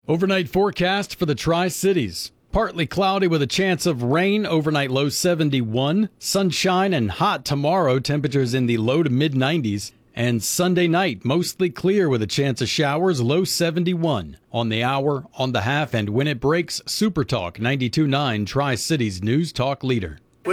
Overnight forecast for the Tri-Cities. Partly cloudy with a chance of rain, overnight low 71. Sunshine and hot tomorrow, temperatures in the low to mid 90s. And Sunday night, mostly clear with a chance of showers, low 71. On the hour, on the half, and when it breaks, Super Talk 92.9, Tri-Cities News Talk Leader.